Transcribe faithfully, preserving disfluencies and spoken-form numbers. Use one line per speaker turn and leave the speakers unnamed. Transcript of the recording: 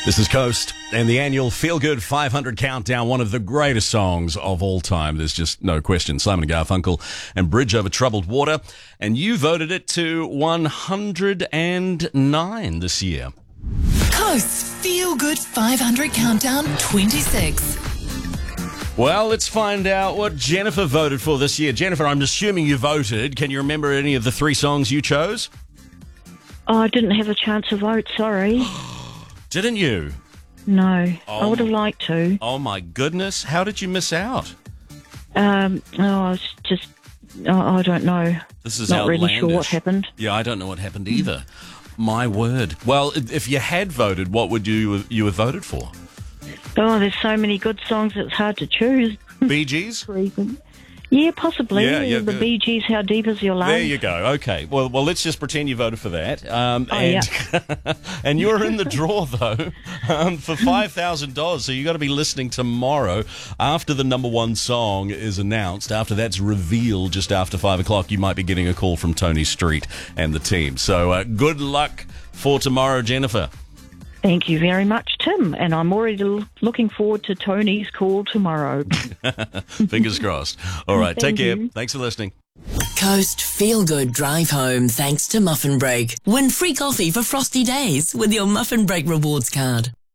This is Coast and the annual Feel Good five hundred Countdown, one of the greatest songs of all time. There's just no question. Simon and Garfunkel and Bridge Over Troubled Water. And you voted it to one hundred nine this year.
Coast's Feel Good five hundred Countdown twenty-six.
Well, let's find out what Jennifer voted for this year. Jennifer, I'm assuming you voted. Can you remember any of the three songs you chose?
Oh, I didn't have a chance to vote, sorry.
Didn't you?
No,
Oh.
I would have liked to.
Oh, my goodness. How did you miss out?
Um, oh, it's just, oh, I don't know.
This is
Not really sure what
outlandish.
happened.
Yeah, I don't know what happened either. My word. Well, if you had voted, what would you you have voted for?
Oh, there's so many good songs, it's hard to choose.
Bee Gees?
Yeah, possibly.
Yeah, yeah,
the
good.
Bee Gees, How Deep Is Your Love?
There you go. Okay. Well, well, let's just pretend you voted for that. Um,
Oh,
and
yeah.
and you're in the draw though um, for five thousand dollars. So you got to be listening tomorrow after the number one song is announced. After that's revealed, just after five o'clock, you might be getting a call from Tony Street and the team. So uh, good luck for tomorrow, Jennifer.
Thank you very much, Tim. And I'm already l- looking forward to Tony's call tomorrow.
Fingers crossed. All right.
Thank
Take care.
you.
Thanks for listening.
Coast Feel Good Drive Home thanks to Muffin Break. Win free coffee for frosty days with your Muffin Break rewards card.